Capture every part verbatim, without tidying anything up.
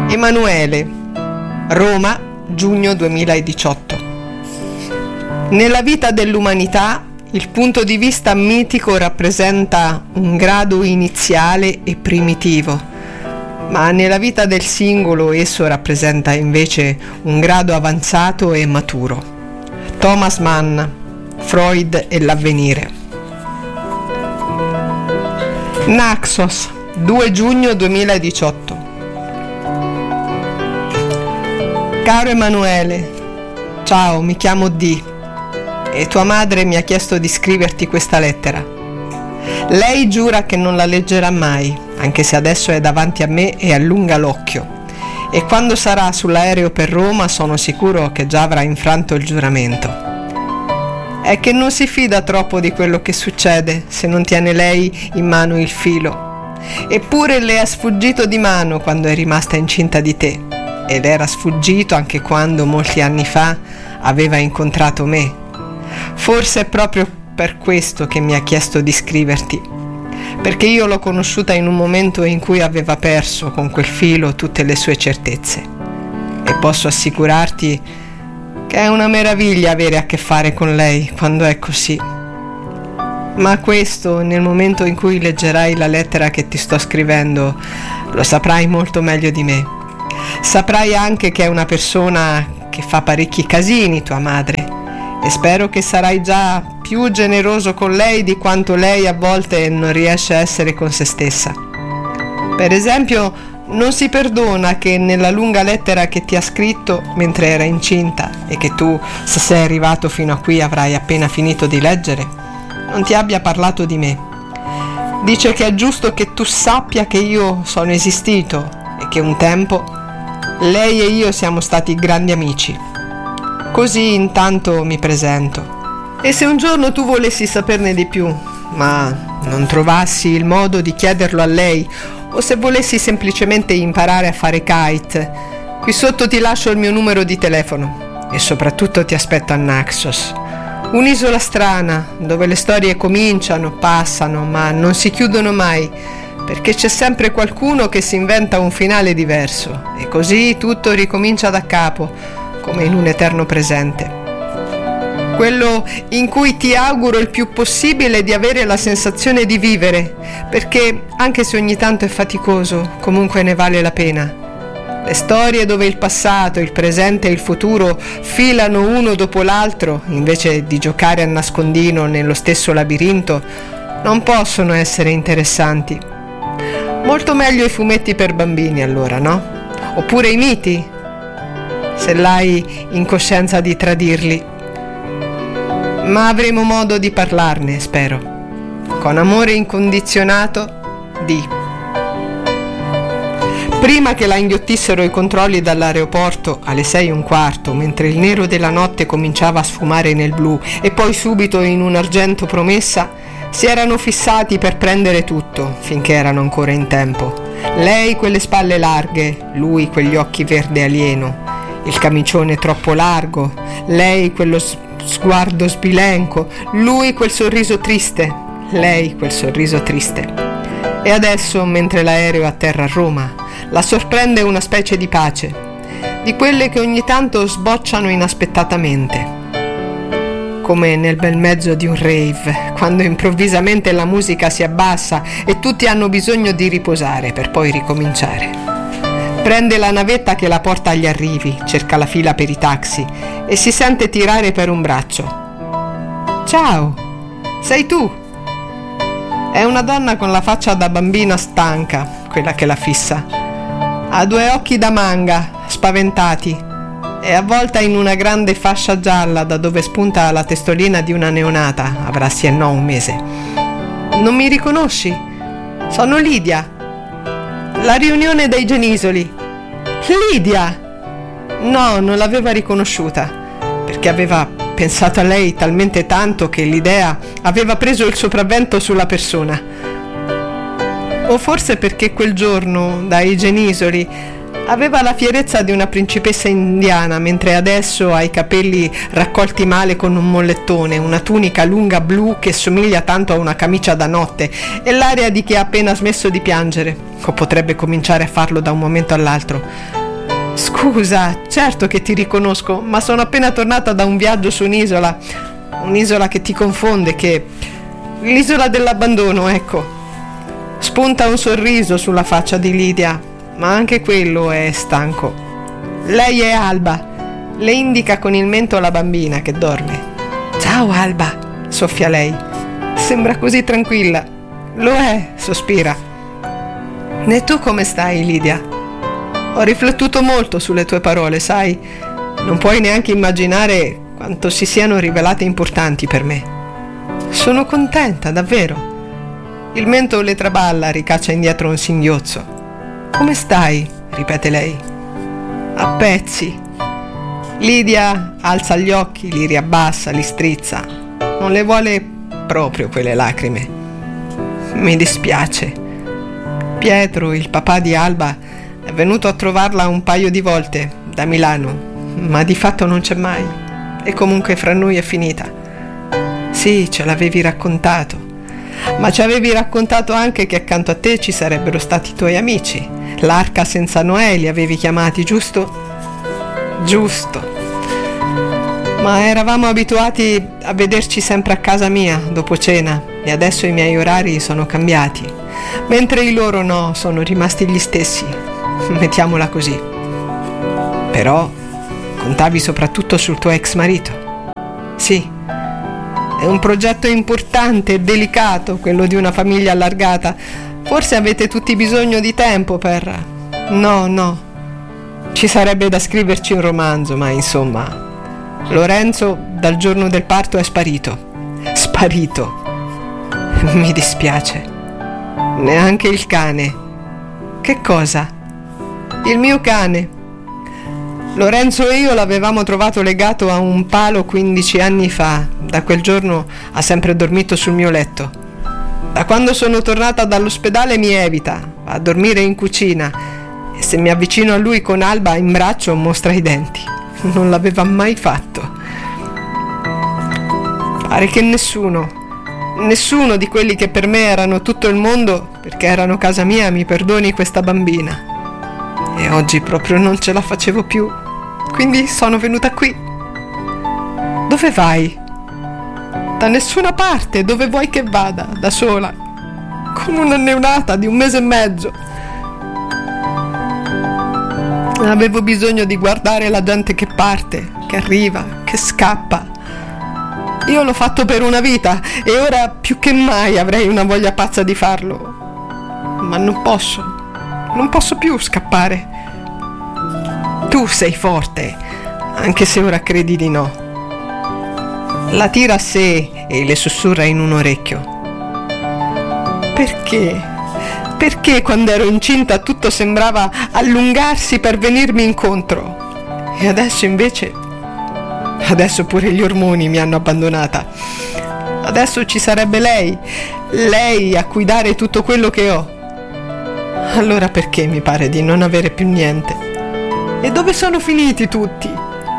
Emanuele, Roma, giugno duemiladiciotto. Nella vita dell'umanità il punto di vista mitico rappresenta un grado iniziale e primitivo, ma nella vita del singolo esso rappresenta invece un grado avanzato e maturo. Thomas Mann, Freud e l'avvenire. Naxos, due giugno duemiladiciotto. Caro Emanuele, ciao, mi chiamo Dee e tua madre mi ha chiesto di scriverti questa lettera. Lei giura che non la leggerà mai, anche se adesso è davanti a me e allunga l'occhio, e quando sarà sull'aereo per Roma sono sicuro che già avrà infranto il giuramento. È che non si fida troppo di quello che succede se non tiene lei in mano il filo. Eppure le è sfuggito di mano quando è rimasta incinta di te, ed era sfuggito anche quando molti anni fa aveva incontrato me. Forse è proprio per questo che mi ha chiesto di scriverti, perché io l'ho conosciuta in un momento in cui aveva perso con quel filo tutte le sue certezze, e posso assicurarti che è una meraviglia avere a che fare con lei quando è così. Ma questo, nel momento in cui leggerai la lettera che ti sto scrivendo, lo saprai molto meglio di me. Saprai anche che è una persona che fa parecchi casini, tua madre, e spero che sarai già più generoso con lei di quanto lei a volte non riesce a essere con se stessa. Per esempio, non si perdona che nella lunga lettera che ti ha scritto mentre era incinta, e che tu, se sei arrivato fino a qui, avrai appena finito di leggere, non ti abbia parlato di me. Dice che è giusto che tu sappia che io sono esistito e che un tempo lei e io siamo stati grandi amici. Così intanto mi presento. E se un giorno tu volessi saperne di più, ma non trovassi il modo di chiederlo a lei, o se volessi semplicemente imparare a fare kite, qui sotto ti lascio il mio numero di telefono e soprattutto ti aspetto a Naxos, un'isola strana dove le storie cominciano, passano, ma non si chiudono mai, perché c'è sempre qualcuno che si inventa un finale diverso e così tutto ricomincia da capo, come in un eterno presente. Quello in cui ti auguro il più possibile di avere la sensazione di vivere, perché anche se ogni tanto è faticoso, comunque ne vale la pena. Le storie dove il passato, il presente e il futuro filano uno dopo l'altro, invece di giocare a nascondino nello stesso labirinto, non possono essere interessanti. Molto meglio i fumetti per bambini, allora, no? Oppure i miti, se l'hai in coscienza di tradirli. Ma avremo modo di parlarne, spero. Con amore incondizionato, Dee. Prima che la inghiottissero i controlli dall'aeroporto alle sei e un quarto, mentre il nero della notte cominciava a sfumare nel blu e poi subito in un argento promessa, si erano fissati per prendere tutto, finché erano ancora in tempo. Lei quelle spalle larghe, lui quegli occhi verde alieno, il camicione troppo largo, lei quello sguardo sbilenco, lui quel sorriso triste, lei quel sorriso triste. E adesso, mentre l'aereo atterra a Roma, la sorprende una specie di pace, di quelle che ogni tanto sbocciano inaspettatamente, come nel bel mezzo di un rave, quando improvvisamente la musica si abbassa e tutti hanno bisogno di riposare per poi ricominciare. Prende la navetta che la porta agli arrivi, cerca la fila per i taxi e si sente tirare per un braccio. Ciao, sei tu? È una donna con la faccia da bambina stanca, quella che la fissa. Ha due occhi da manga, spaventati, e avvolta in una grande fascia gialla da dove spunta la testolina di una neonata, avrà sì e no un mese. Non mi riconosci? Sono Lidia. La riunione dei Genisoli. Lidia! No, non l'aveva riconosciuta, perché aveva pensato a lei talmente tanto che l'idea aveva preso il sopravvento sulla persona. O forse perché quel giorno, dai Genisoli, aveva la fierezza di una principessa indiana, mentre adesso ha i capelli raccolti male con un mollettone, una tunica lunga blu che somiglia tanto a una camicia da notte e l'aria di chi ha appena smesso di piangere, o potrebbe cominciare a farlo da un momento all'altro. Scusa, certo che ti riconosco, ma sono appena tornata da un viaggio su un'isola, un'isola che ti confonde, che... l'isola dell'abbandono, ecco. Spunta un sorriso sulla faccia di Lidia, ma anche quello è stanco. Lei è Alba, le indica con il mento la bambina che dorme. Ciao Alba, soffia lei. Sembra così tranquilla. Lo è, sospira. E tu come stai, Lidia? Ho riflettuto molto sulle tue parole, sai? Non puoi neanche immaginare quanto si siano rivelate importanti per me. Sono contenta, davvero. Il mento le traballa, ricaccia indietro un singhiozzo. Come stai? Ripete lei. A pezzi. Lidia alza gli occhi, li riabbassa, li strizza. Non le vuole proprio quelle lacrime. Mi dispiace. Pietro, il papà di Alba, è venuto a trovarla un paio di volte da Milano, ma di fatto non c'è mai. E comunque fra noi è finita. Sì, ce l'avevi raccontato, ma ci avevi raccontato anche che accanto a te ci sarebbero stati i tuoi amici. L'arca senza Noè li avevi chiamati, giusto? Giusto. Ma eravamo abituati a vederci sempre a casa mia dopo cena e adesso i miei orari sono cambiati, mentre i loro no, sono rimasti gli stessi, mettiamola così. Però contavi soprattutto sul tuo ex marito. Sì, è un progetto importante e delicato quello di una famiglia allargata. Forse avete tutti bisogno di tempo per... No, no, ci sarebbe da scriverci un romanzo, ma insomma... Lorenzo dal giorno del parto è sparito. Sparito. Mi dispiace. Neanche il cane. Che cosa? Il mio cane. Lorenzo e io l'avevamo trovato legato a un palo quindici anni fa. Da quel giorno ha sempre dormito sul mio letto. Da quando sono tornata dall'ospedale mi evita, va a dormire in cucina e se mi avvicino a lui con Alba in braccio mostra i denti. Non l'aveva mai fatto. Pare che nessuno, nessuno di quelli che per me erano tutto il mondo, perché erano casa mia, mi perdoni questa bambina. E oggi proprio non ce la facevo più. Quindi sono venuta qui. Dove vai? Da nessuna parte. Dove vuoi che vada? Da sola. Con una neonata di un mese e mezzo. Avevo bisogno di guardare la gente che parte, che arriva, che scappa. Io l'ho fatto per una vita e ora più che mai avrei una voglia pazza di farlo. Ma non posso, non posso più scappare. Tu sei forte, anche se ora credi di no. La tira a sé e le sussurra in un orecchio. Perché? Perché quando ero incinta tutto sembrava allungarsi per venirmi incontro? E adesso invece... Adesso pure gli ormoni mi hanno abbandonata. Adesso ci sarebbe lei, lei a cui dare tutto quello che ho. Allora perché mi pare di non avere più niente? E dove sono finiti tutti?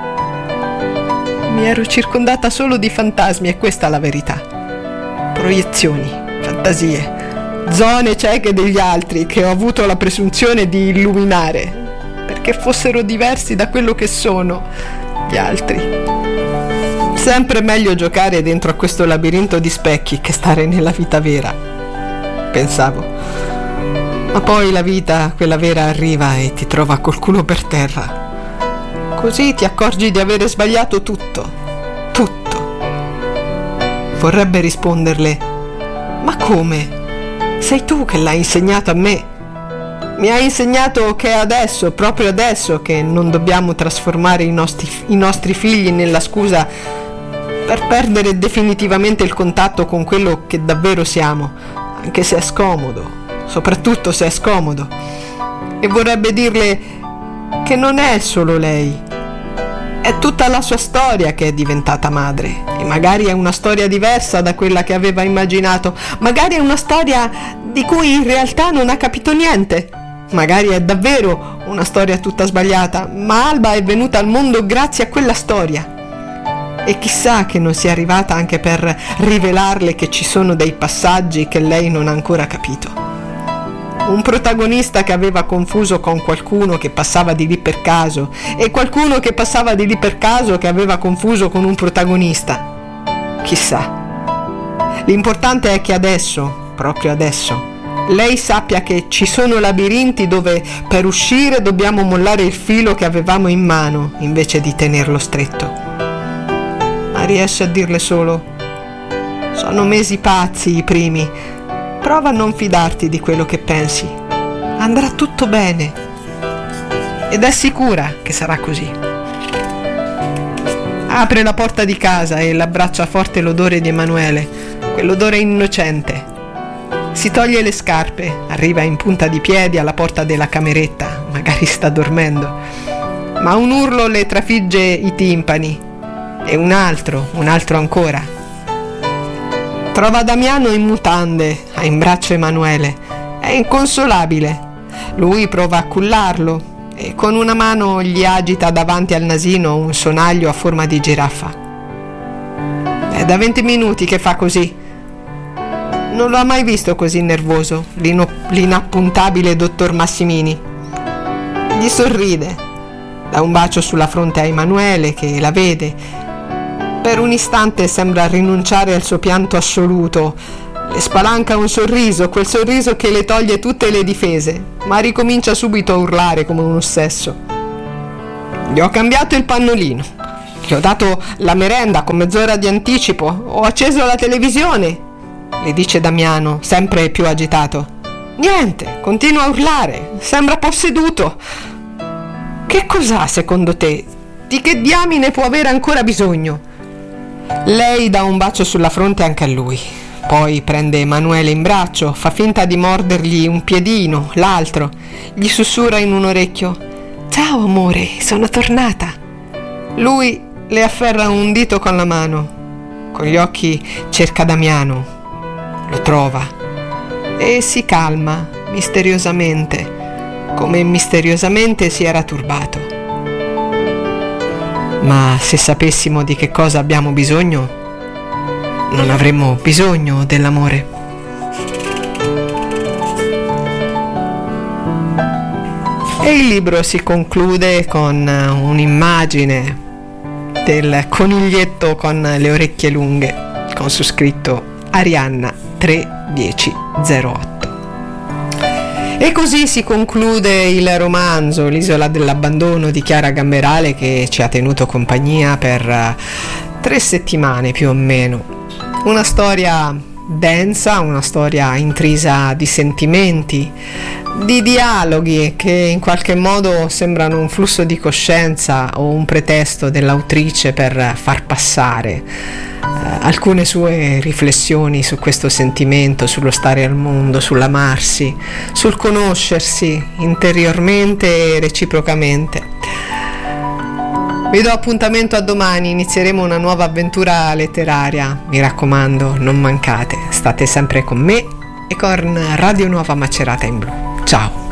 Mi ero circondata solo di fantasmi e questa è la verità. Proiezioni, fantasie. Zone cieche degli altri che ho avuto la presunzione di illuminare perché fossero diversi da quello che sono gli altri. Sempre meglio giocare dentro a questo labirinto di specchi che stare nella vita vera, pensavo. Ma poi la vita, quella vera, arriva e ti trova col culo per terra. Così ti accorgi di avere sbagliato tutto, tutto. Vorrebbe risponderle: ma come? Sei tu che l'hai insegnato a me. Mi hai insegnato che è adesso, proprio adesso, che non dobbiamo trasformare i nostri, i nostri figli nella scusa per perdere definitivamente il contatto con quello che davvero siamo, anche se è scomodo, soprattutto se è scomodo. E vorrebbe dirle che non è solo lei, è tutta la sua storia che è diventata madre. E magari è una storia diversa da quella che aveva immaginato. Magari è una storia di cui in realtà non ha capito niente. Magari è davvero una storia tutta sbagliata, ma Alba è venuta al mondo grazie a quella storia. E chissà che non sia arrivata anche per rivelarle che ci sono dei passaggi che lei non ha ancora capito. Un protagonista che aveva confuso con qualcuno che passava di lì per caso e qualcuno che passava di lì per caso che aveva confuso con un protagonista. Chissà. L'importante è che adesso, proprio adesso, lei sappia che ci sono labirinti dove per uscire dobbiamo mollare il filo che avevamo in mano invece di tenerlo stretto. Ma riesce a dirle solo: sono mesi pazzi i primi. Prova a non fidarti di quello che pensi. Andrà tutto bene. Ed è sicura che sarà così. Apre la porta di casa e l'abbraccia forte l'odore di Emanuele, quell'odore innocente. Si toglie le scarpe, arriva in punta di piedi alla porta della cameretta, magari sta dormendo. Ma un urlo le trafigge i timpani. E un altro, un altro ancora. Trova Damiano in mutande, ha in braccio Emanuele. È inconsolabile. Lui prova a cullarlo e con una mano gli agita davanti al nasino un sonaglio a forma di giraffa. È da venti minuti che fa così. Non lo ha mai visto così nervoso, l'ino- l'inappuntabile dottor Massimini. Gli sorride, dà un bacio sulla fronte a Emanuele che la vede. Per un istante sembra rinunciare al suo pianto assoluto. Le spalanca un sorriso, quel sorriso che le toglie tutte le difese, ma ricomincia subito a urlare come un ossesso. Gli ho cambiato il pannolino, gli ho dato la merenda con mezz'ora di anticipo, ho acceso la televisione, le dice Damiano, sempre più agitato. Niente, continua a urlare, sembra posseduto. Che cos'ha secondo te? Di che diamine può avere ancora bisogno? Lei dà un bacio sulla fronte anche a lui. Poi prende Emanuele in braccio, fa finta di mordergli un piedino, l'altro. Gli sussurra in un orecchio: ciao amore, sono tornata. Lui le afferra un dito con la mano. Con gli occhi cerca Damiano. Lo trova. E si calma, misteriosamente, come misteriosamente si era turbato. Ma se sapessimo di che cosa abbiamo bisogno, non avremmo bisogno dell'amore. E il libro si conclude con un'immagine del coniglietto con le orecchie lunghe, con su scritto Arianna tre dieci zero otto. E così si conclude il romanzo L'isola dell'abbandono di Chiara Gamberale, che ci ha tenuto compagnia per tre settimane più o meno. Una storia densa, una storia intrisa di sentimenti, di dialoghi che in qualche modo sembrano un flusso di coscienza o un pretesto dell'autrice per far passare eh, alcune sue riflessioni su questo sentimento, sullo stare al mondo, sull'amarsi, sul conoscersi interiormente e reciprocamente. Vi do appuntamento a domani, inizieremo una nuova avventura letteraria. Mi raccomando, non mancate, state sempre con me e con Radio Nuova Macerata in Blu. Ciao!